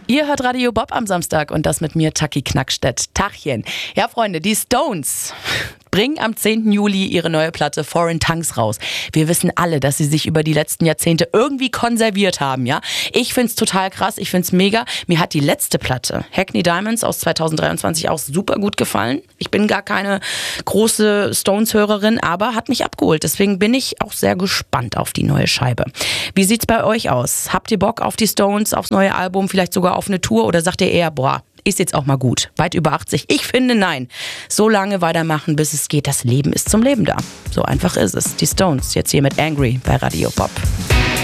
Ihr hört Radio Bob am Samstag und das mit mir, Taki Knackstedt. Tachchen. Ja, Freunde, die Stones bringen am 10. Juli ihre neue Platte Foreign Tongues raus. Wir wissen alle, dass sie sich über die letzten Jahrzehnte irgendwie konserviert haben, ja. Ich find's total krass, ich find's mega. Mir hat die letzte Platte, Hackney Diamonds aus 2023, auch super gut gefallen. Ich bin gar keine große Stones-Hörerin, aber hat mich abgeholt. Deswegen bin ich auch sehr gespannt auf die neue Scheibe. Wie sieht's bei euch aus? Habt ihr Bock auf die Stones, aufs neue Album, vielleicht sogar auf eine Tour oder sagt ihr eher, boah, ist jetzt auch mal gut. Weit über 80. Ich finde, nein. So lange weitermachen, bis es geht. Das Leben ist zum Leben da. So einfach ist es. Die Stones jetzt hier mit Angry bei Radio Pop.